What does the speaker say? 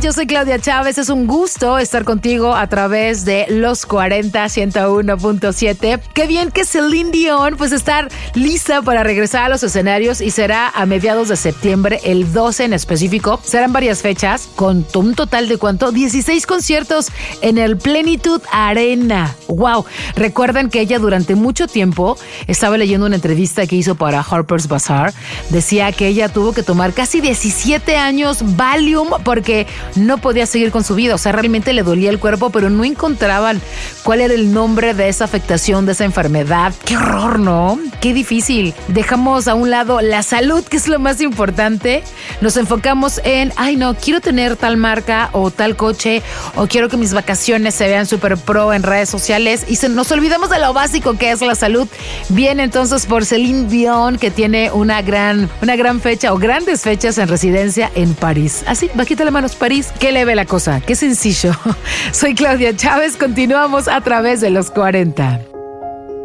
Yo soy Claudia Chávez. Es un gusto estar contigo a través de Los 40 101.7. Qué bien que Celine Dion pues estar lista para regresar a los escenarios y será a mediados de septiembre, el 12 en específico. Serán varias fechas con un total de ¿cuánto? 16 conciertos en el Plenitude Arena. ¡Wow! Recuerden que ella durante mucho tiempo, estaba leyendo una entrevista que hizo para Harper's Bazaar, decía que ella tuvo que tomar casi 17 años Valium porque no podía seguir con su vida. O sea, realmente le dolía el cuerpo, pero no encontraban cuál era el nombre de esa afectación, de esa enfermedad. ¡Qué horror!, ¿no? ¡Qué difícil! Dejamos a un lado la salud, que es lo más importante. Nos enfocamos en, ay no, quiero tener tal marca o tal coche, o quiero que mis vacaciones se vean súper pro en redes sociales, y nos olvidamos de lo básico que es la salud. Bien, entonces por Celine Dion, que tiene una gran fecha o grandes fechas en residencia en París. Así, bajita las manos, París. Qué leve la cosa, qué sencillo. Soy Claudia Chávez, continuamos a través de Los 40.